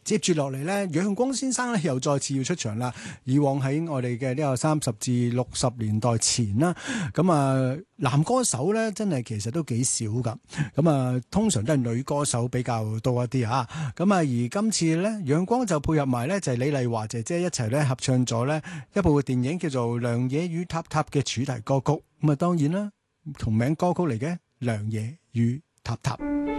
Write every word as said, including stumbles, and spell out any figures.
接住落嚟咧，楊光先生咧又再次要出場啦。以往喺我哋嘅呢個三十至六十年代前啦，咁啊男歌手咧真係其實都幾少噶，咁啊通常都係女歌手比較多一啲啊。咁啊而今次咧，楊光就配合埋咧就係李麗華姐姐一齊咧合唱咗咧一部電影叫做《良野與塔塔》嘅主題歌曲。咁啊當然啦，同名歌曲嚟嘅《良野與塔塔》。